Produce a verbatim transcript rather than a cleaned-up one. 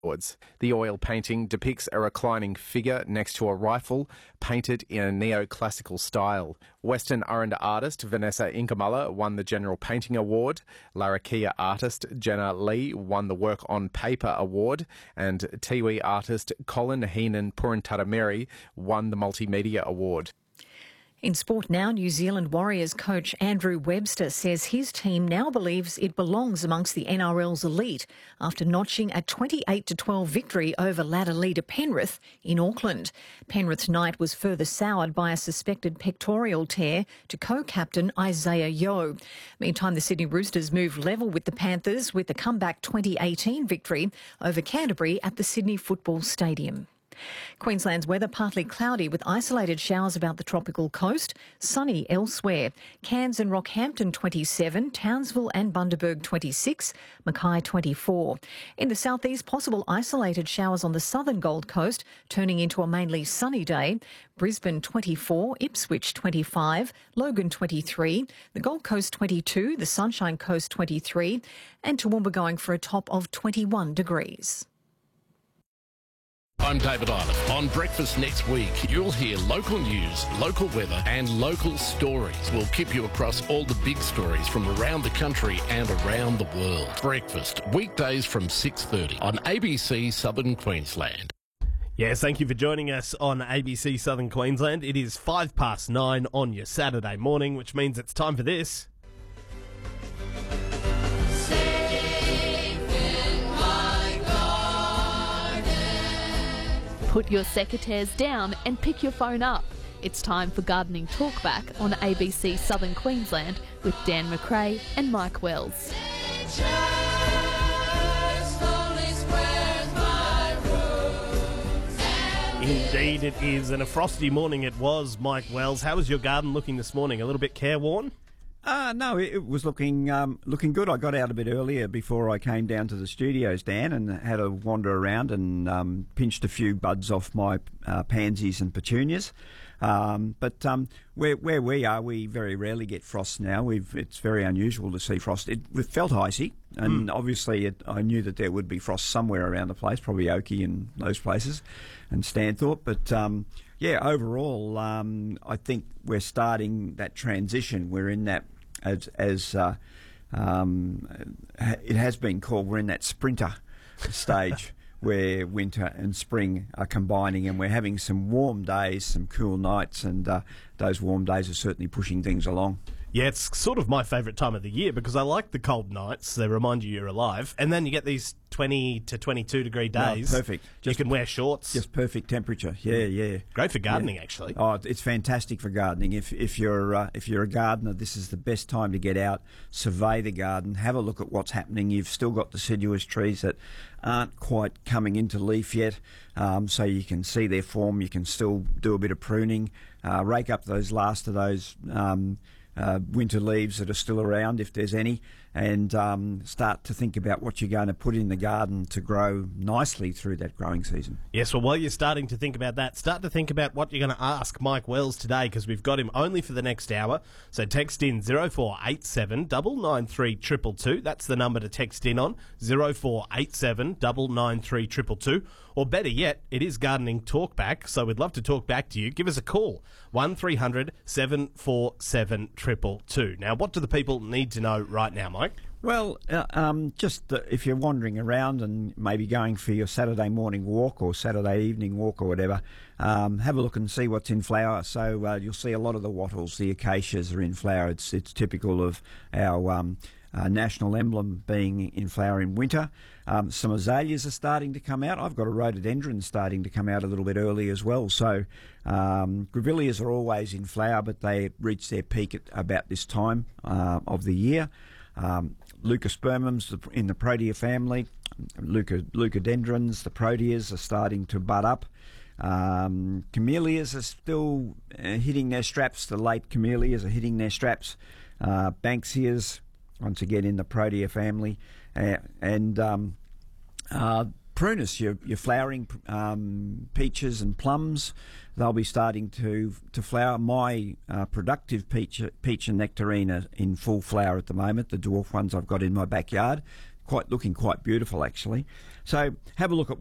Awards. The oil painting depicts a reclining figure next to a rifle, painted in a neoclassical style. Western Aranda artist Vanessa Inkamala won the General Painting Award. Larrakia artist Jenna Lee won the Work on Paper Award, and Tiwi artist Colin Heenan Puruntarameri won the Multimedia Award. In sport now, New Zealand Warriors coach Andrew Webster says his team now believes it belongs amongst the N R L's elite after notching a twenty-eight to twelve victory over ladder leader Penrith in Auckland. Penrith's night was further soured by a suspected pectoral tear to co-captain Isaiah Yeo. Meantime, the Sydney Roosters moved level with the Panthers with the comeback twenty eighteen victory over Canterbury at the Sydney Football Stadium. Queensland's weather partly cloudy with isolated showers about the tropical coast, sunny elsewhere. Cairns and Rockhampton twenty-seven, Townsville and Bundaberg twenty-six, Mackay twenty-four. In the southeast, possible isolated showers on the southern Gold Coast, turning into a mainly sunny day. Brisbane twenty-four, Ipswich twenty-five, Logan twenty-three, the Gold Coast twenty-two, the Sunshine Coast twenty-three, and Toowoomba going for a top of twenty-one degrees. I'm David Island. On Breakfast next week, you'll hear local news, local weather and local stories. We'll keep you across all the big stories from around the country and around the world. Breakfast, weekdays from six thirty on A B C Southern Queensland. Yes, thank you for joining us on A B C Southern Queensland. It is five past nine on your Saturday morning, which means it's time for this. Put your secateurs down and pick your phone up. It's time for Gardening Talkback on A B C Southern Queensland with Dan McRae and Mike Wells. Indeed it is, and a frosty morning it was, Mike Wells. How was your garden looking this morning? A little bit careworn? Uh, no, it, it was looking um, looking good. I got out a bit earlier before I came down to the studios, Dan, and had a wander around and um, pinched a few buds off my uh, pansies and petunias. Um, but um, where where we are, we very rarely get frost now. We've It's very unusual to see frost. It, it felt icy, and mm. obviously it, I knew that there would be frost somewhere around the place, probably Oakey and those places, and Stanthorpe. But um, yeah, overall, um, I think we're starting that transition. We're in that, as as uh, um, it has been called, we're in that sprinter stage where winter and spring are combining, and we're having some warm days, some cool nights, and uh, those warm days are certainly pushing things along. Yeah, it's sort of my favourite time of the year because I like the cold nights. They remind you you're alive. And then you get these twenty to twenty-two degree days. No, perfect. Just, you can wear shorts. Just perfect temperature. Yeah, yeah. Great for gardening, yeah. actually. Oh, it's fantastic for gardening. If if you're uh, if you're a gardener, this is the best time to get out, survey the garden, have a look at what's happening. You've still got deciduous trees that aren't quite coming into leaf yet, um, so you can see their form. You can still do a bit of pruning, uh, rake up those last of those Um, Uh, winter leaves that are still around, if there's any, and um, start to think about what you're going to put in the garden to grow nicely through that growing season. Yes, well, while you're starting to think about that, start to think about what you're going to ask Mike Wells today, because we've got him only for the next hour. So text in zero four eight seven nine nine three two two two. That's the number to text in on, zero four eight seven nine nine three two two two. Or better yet, it is Gardening Talkback, so we'd love to talk back to you. Give us a call, one three hundred seven four seven two two two. Now, what do the people need to know right now, Mike? Well, uh, um, just uh, if you're wandering around and maybe going for your Saturday morning walk or Saturday evening walk or whatever, um, have a look and see what's in flower. So uh, you'll see a lot of the wattles, the acacias are in flower. It's it's typical of our um, uh, national emblem being in flower in winter. Um, some azaleas are starting to come out. I've got a rhododendron starting to come out a little bit early as well. So um, grevilleas are always in flower, but they reach their peak at about this time uh, of the year. Um, Leucospermums in the Protea family, Leuco, leucodendrons, the proteas are starting to bud up. Um, camellias are still uh, hitting their straps. The late camellias are hitting their straps. Uh, Banksias, once again in the Protea family, uh, and um, uh, prunus, your, your flowering um, peaches and plums, they'll be starting to to flower. My uh, productive peach, peach and nectarine are in full flower at the moment. The dwarf ones I've got in my backyard, quite looking quite beautiful actually. So have a look at